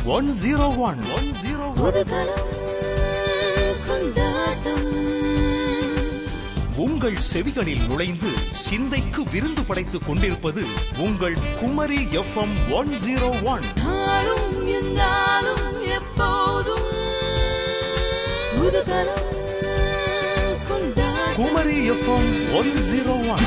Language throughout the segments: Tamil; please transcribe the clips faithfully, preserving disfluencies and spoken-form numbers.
One zero one one zero உங்கள் செவிகளில் நுழைந்து சிந்தைக்கு விருந்து படைத்துக் கொண்டிருப்பது உங்கள் Kumari FM one zero one. Kumari FM one zero one.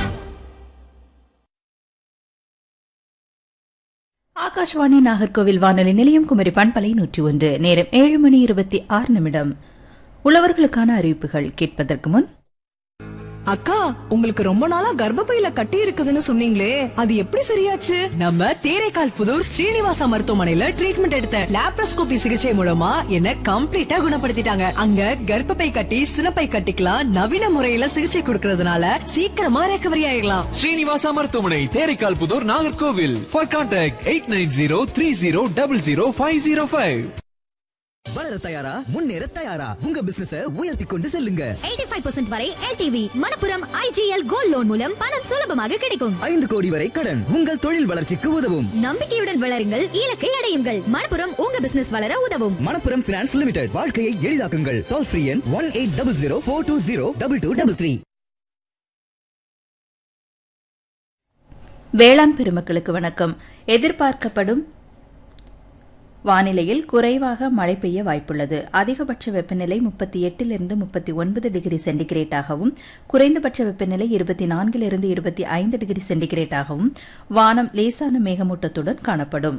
Akashvani Nagercoil வானொலி நிலையம் குமரி பண்பலை நூற்றி ஒன்று. நேரம் ஏழு மணி இருபத்தி ஆறு நிமிடம். உழவர்களுக்கான அறிவிப்புகள் கேட்பதற்கு முன், அக்கா, உங்களுக்கு ரொம்ப நாளா கர்ப்பப்பையில கட்டி இருக்குதுன்னு சொன்னீங்களே, அது எப்படி சரியாச்சு? நம்ம தேரைக்கால் புதூர் ஸ்ரீனிவாசா மருத்துவமனையில ட்ரீட்மெண்ட் எடுத்தேன். லாப்ரோஸ்கோபி சிகிச்சை மூலமா என்ன கம்ப்ளீட்டா குணப்படுத்திட்டாங்க. அங்க கர்ப்பப்பை கட்டி சினப்பை கட்டிக்கலாம் நவீன முறையில சிகிச்சை கொடுக்கறதுனால சீக்கிரமா ரெக்கவரி ஆயிடலாம். ஸ்ரீனிவாசா மருத்துவமனை, Theraikkal Pudur, Nagercoil. For contact eight nine zero three zero double zero five zero five. வளர தயாரா, முன்னேற தயாரா, உங்க பிசினஸ உயர்த்தி கொண்டு செல்லுங்க. எண்பத்தி ஐந்து சதவீதம் வரை LTV Manappuram IGL gold loan மூலம் பணம் சுலபமாக கிடைக்கும். ஐந்து கோடி வரை கடன் உங்கள் தொழில் வளர்ச்சிக்கு உதவும். நம்பிக்கையுடன் வளருங்கள், இலக்கை அடையுங்கள். மணப்புரம் உங்க பிசினஸ் வளர உதவும். Manappuram finance limited. வாழ்க்கையை எளிதாக்குங்கள். டோல் ஃப்ரீ எண் one eight double zero four two zero double two double three. வேளாண் பெருமக்களுக்கு வணக்கம். எதிர்பார்க்கப்படும் வானிலையில் குறைவாக மழை பெய்ய வாய்ப்புள்ளது. அதிகபட்ச வெப்பநிலை முப்பத்தி எட்டிலிருந்து முப்பத்தி ஒன்பது டிகிரி சென்டிகிரேட்டாகவும், குறைந்தபட்ச வெப்பநிலை இருபத்தி நான்கிலிருந்து இருபத்தி ஐந்து டிகிரி சென்டிகிரேட்டாகவும், வானம் லேசான மேகமூட்டத்துடன் காணப்படும்.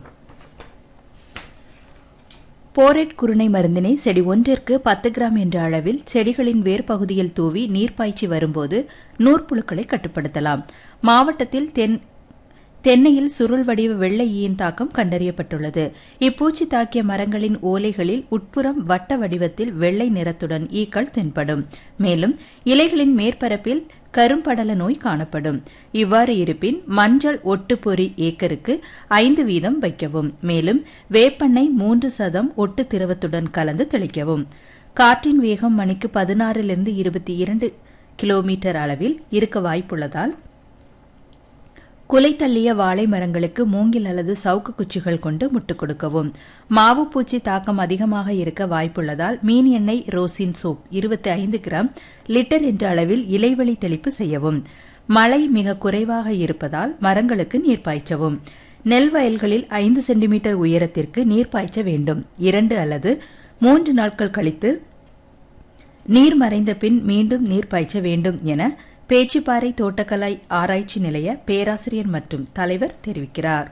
போரேட் குருணை மருந்தினை செடி ஒன்றிற்கு பத்து கிராம் என்ற அளவில் செடிகளின் வேர் பகுதியில் தூவி நீர் பாய்ச்சி வரும்போது நூற்புழுக்களை கட்டுப்படுத்தலாம். மாவட்டத்தில் தென் தென்னையில் சுருள் வடிவ வெள்ளை ஈயின் தாக்கம் கண்டறியப்பட்டுள்ளது. இப்பூச்சி தாக்கிய மரங்களின் ஓலைகளில் உட்புறம் வட்ட வடிவத்தில் வெள்ளை நிறத்துடன் ஈக்கள் தென்படும். மேலும் இலைகளின் மேற்பரப்பில் கரும்படல நோய் காணப்படும். இவ்வாறு இருப்பின் மஞ்சள் ஒட்டுப்பொறி ஏக்கருக்கு ஐந்து வீதம் வைக்கவும். மேலும் வேப்பெண்ணெய் மூன்று சதம் ஒட்டு திரவத்துடன் கலந்து தெளிக்கவும். காற்றின் வேகம் மணிக்கு பதினாறிலிருந்து இருபத்தி இரண்டு கிலோமீட்டர் அளவில் இருக்க வாய்ப்புள்ளதால் குலை தள்ளிய வாழை மரங்களுக்கு மூங்கில் அல்லது சவுக்கு குச்சிகள் கொண்டு முட்டுக் கொடுக்கவும். மாவு பூச்சி தாக்கம் அதிகமாக இருக்க வாய்ப்புள்ளதால் மீன் எண்ணெய் ரோசின் சோப் இருபத்தி ஐந்து கிராம் லிட்டர் என்ற அளவில் இலைவழி தெளிப்பு செய்யவும். மழை மிக குறைவாக இருப்பதால் மரங்களுக்கு நீர் பாய்ச்சவும். நெல் வயல்களில் ஐந்து சென்டிமீட்டர் உயரத்திற்கு நீர் பாய்ச்ச வேண்டும். இரண்டு அல்லது மூன்று நாட்கள் கழித்து நீர் மறைந்த பின் மீண்டும் நீர் பாய்ச்ச வேண்டும் என பேச்சிப்பாறை தோட்டக்கலை ஆராய்ச்சி நிலைய பேராசிரியர் மற்றும் தலைவர் தெரிவிக்கிறார்.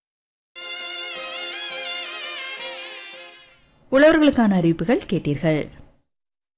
உழவர்களுக்கான அறிவிப்புகள் கேட்டீர்கள்.